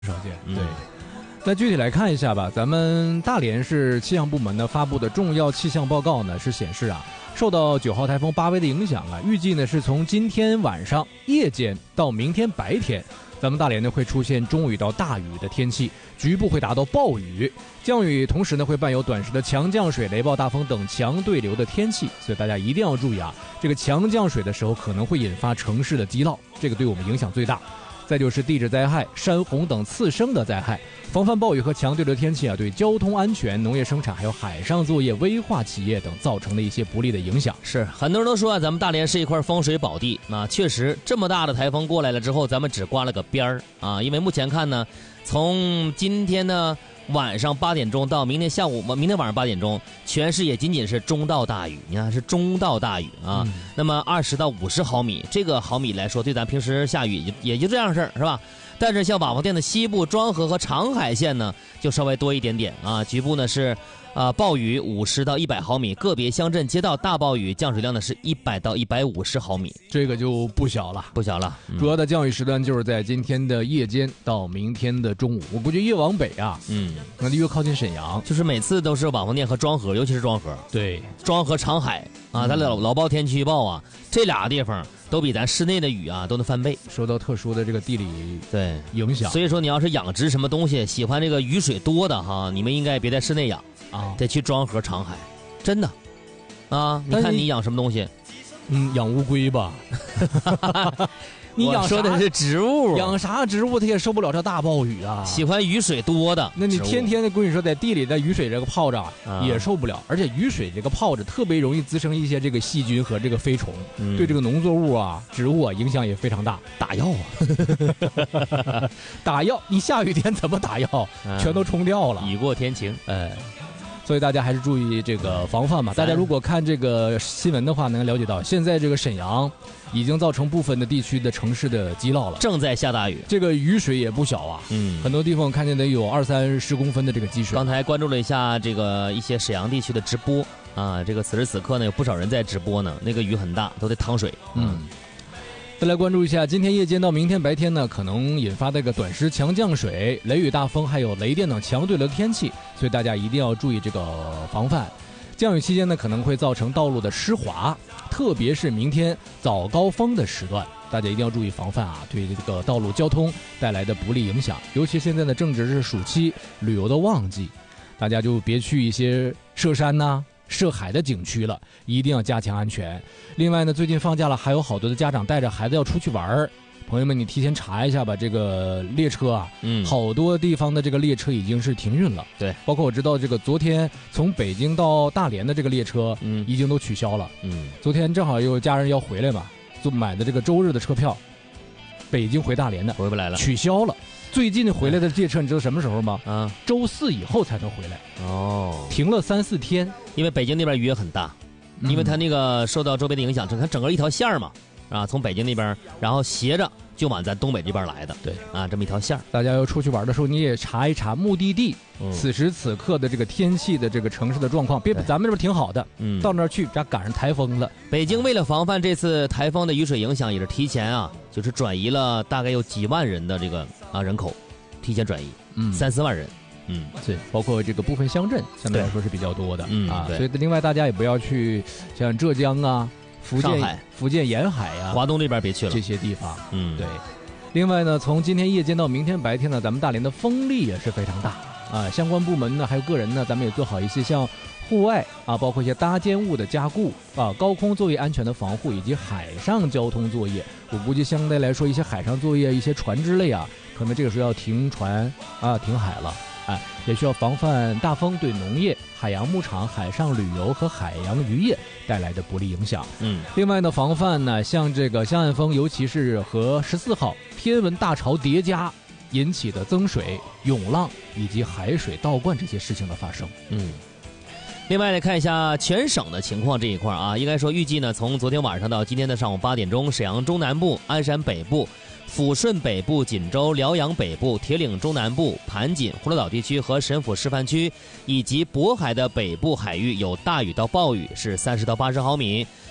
少见。对，那具体来看一下吧。咱们大连市气象部门呢发布的重要气象报告呢是显示啊，受到9号台风巴威的影响啊，预计呢是从今天晚上夜间到明天白天，咱们大连呢会出现中雨到大雨的天气，局部会达到暴雨、降雨，同时呢会伴有短时的强降水、雷暴大风等强对流的天气，所以大家一定要注意啊，这个强降水的时候可能会引发城市的积涝，这个对我们影响最大。再就是地质灾害、山洪等次生的灾害，防范暴雨和强对流天气啊，对交通安全、农业生产还有海上作业、危化企业等造成的一些不利的影响。 是很多人都说啊，咱们大连是一块风水宝地啊，确实这么大的台风过来了之后，咱们只刮了个边儿啊，因为目前看呢，从今天呢晚上8点钟到明天晚上8点钟，全市也仅仅是中到大雨，你看是中到大雨啊。那么20到50毫米，这个毫米来说，对咱平时下雨也就这样事儿，是吧？但是像瓦房店的西部、庄河和长海县呢，就稍微多一点点啊。局部呢是暴雨50到100毫米，个别乡镇街道大暴雨，降水量呢是100到150毫米， 这个就不小了， 不小了。 主要的降雨时段就是在今天的夜间到明天的中午。我估计越往北啊，那就越靠近沈阳， 就是每次都是瓦房店和庄河，尤其是庄河， 对， 庄河、长海啊，咱老报天气预报啊，这俩地方都比咱室内的雨啊都能翻倍， 受到特殊的这个地理对影响。 所以说，你要是养殖什么东西，喜欢这个雨水多的哈，你们应该别在室内养啊，得去庄河、长海，真的啊。你看你养什么东西？ 养乌龟吧。你养说的是植物， 养啥植物它也受不了这大暴雨啊。 喜欢雨水多的， 那你天天的跟你说在地里在雨水这个泡着也受不了，而且雨水这个泡着特别容易滋生一些这个细菌和这个飞虫，对这个农作物啊、植物啊影响也非常大。打药啊，打药，你下雨天怎么打药？全都冲掉了。 雨过天晴， 所以大家还是注意这个防范吧。大家如果看这个新闻的话，能了解到现在这个沈阳已经造成部分的地区的城市的积涝了， 正在下大雨， 这个雨水也不小啊。很多地方看见得有20-30公分的这个积水。 刚才关注了一下这个一些沈阳地区的直播啊，这个此时此刻呢有不少人在直播呢，那个雨很大，都得淌水。 再来关注一下今天夜间到明天白天呢，可能引发这个短时强降水、雷雨大风，还有雷电等强对流的天气，所以大家一定要注意这个防范。降雨期间呢，可能会造成道路的湿滑，特别是明天早高峰的时段，大家一定要注意防范啊，对这个道路交通带来的不利影响。尤其现在呢，正值是暑期旅游的旺季，大家就别去一些涉山呐、涉海的景区了，一定要加强安全。另外呢，最近放假了，还有好多的家长带着孩子要出去玩儿，朋友们你提前查一下吧，这个列车啊，好多地方的这个列车已经是停运了。 对， 包括我知道这个昨天从北京到大连的这个列车，已经都取消了。昨天正好有家人要回来嘛，就买的这个周日的车票，北京回大连的回不来了， 取消了。最近回来的列车你知道什么时候吗？周4以后才能回来。停了3-4天， 因为北京那边雨也很大，因为它那个受到周边的影响，整个一条线嘛，啊，从北京那边，然后斜着就往咱东北这边来的。对啊，这么一条线。大家要出去玩的时候，你也查一查目的地，此时此刻的这个天气的这个城市的状况。别咱们这边挺好的，到那儿去，赶上台风了。 北京为了防范这次台风的雨水影响，也是提前啊，就是转移了大概有几万人的这个人口，提前转移，3-4万人。 对，包括这个部分乡镇相对来说是比较多的所以另外大家也不要去像浙江啊、福建沿海啊、 华东这边别去了这些地方。对。另外呢，从今天夜间到明天白天呢，咱们大连的风力也是非常大啊。相关部门呢，还有个人呢，咱们也做好一些像户外啊，包括一些搭建物的加固啊、高空作业安全的防护，以及海上交通作业。我估计相对来说，一些海上作业、一些船只类啊，可能这个时候要停船啊、停海了。也需要防范大风对农业、海洋牧场、海上旅游和海洋渔业带来的不利影响。另外呢，防范呢，像这个向岸风，尤其是和14号天文大潮叠加引起的增水、涌浪以及海水倒灌这些事情的发生。 另外来看一下全省的情况这一块啊，应该说预计呢，从昨天晚上到今天的上午8点钟，沈阳中南部、鞍山北部、抚顺北部、锦州、辽阳北部、铁岭中南部、盘锦、葫芦岛地区和沈抚示范区以及渤海的北部海域有大雨到暴雨，是30到80毫米。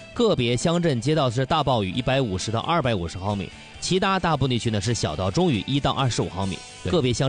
个别乡镇街道是大暴雨150到250毫米，其他大部分地区呢是小到中雨1到25毫米，个别乡